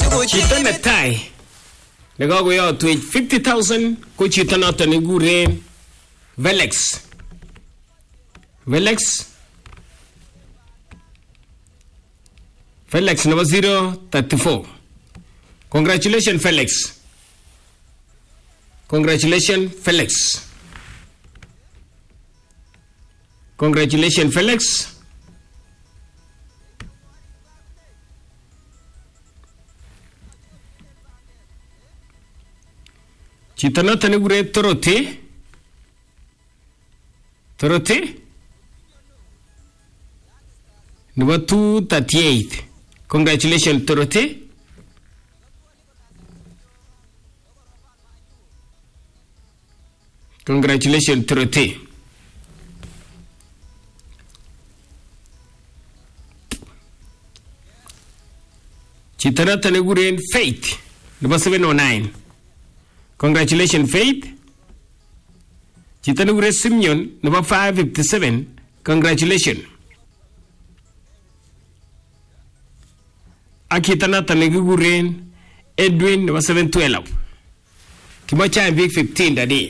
Chito netai nekakoyotwech 50,000 ko chito noton nekikuren Velex. Felix number 034. Congratulations, Felix. Congratulations, Felix. Congratulations, Felix. Chito noton nekikuren Torote number 238. Congratulations, Torote. Congratulations, Torote. Chito noton nekikuren Faith number 709. Congratulations, Faith. Chito nekikuren Simeon number 557. Congratulations. Akita noton nekikuren Edwin number 712. Kimoche big 15 daddy.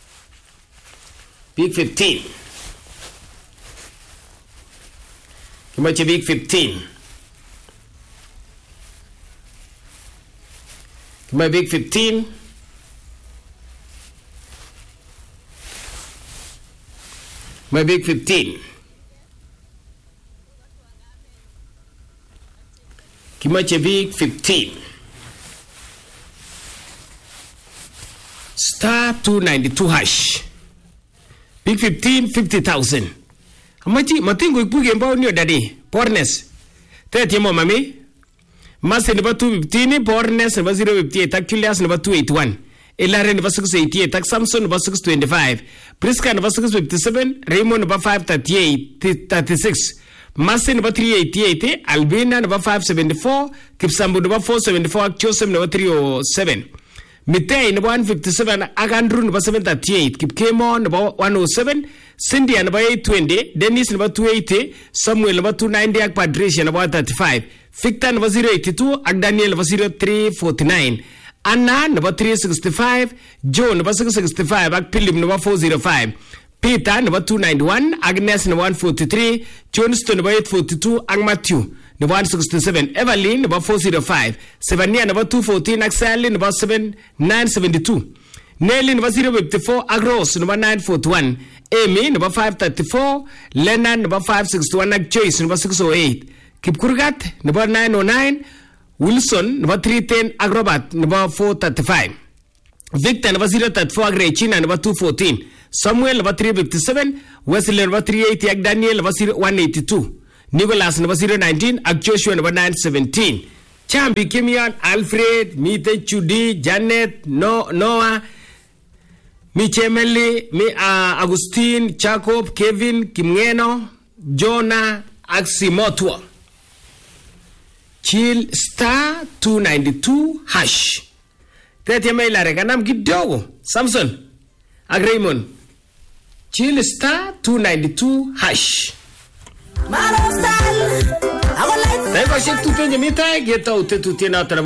Big 15. Kimoche big 15. Kimoche big 15. My big 15. Kimache big 15. Star 292 hash. Big 15, 50,000. Amachi matingo ipuge mbao niyo daddy. Pornes. Tete mo mami. Master number 215, Pornes number 058, Actualias number 281. Elare number 688, Samson number 625. Priska number 657, Raymond number 538, Master number 388, Albina number 574, Kipsambu number 474, Joseph number 307. Mitei number 157, Agandru number 738, Kipkemo number 107, Cindy number 820, Dennis number 280, Samuel number 290, Patricia number 135, Victor number 082, Daniel number 0349. Anna number 365, Joe number 665, Philip number 405, Peter number 291, Agnes number 143, Johnston number 842, Matthew number 167, Evelyn number 405, Sevania number 214, Axel number 7972, Nelly number 054, Agros number 941, Amy number 534, Leonard number 561, Joyce number 608, Kipkurgat number 909, Wilson number 310, Agrobat number 435, Victor number 034, Agrechina number 214, Samuel number 357, Wesley number 380, Daniel number 182, Nicholas number 019, Joshua number 917. Chambi Kimian, Alfred, Mite Chudi, Janet, Noah, Michemeli, Agustin, Jacob, Kevin, Kimngeno, Jonah, Aximotwa. Chill star 292 hash. Tete maila rekanam kidogo. Samson. Raymond. Chill star 292 hash. Teko shek tu penye mitai geta ute tu tiena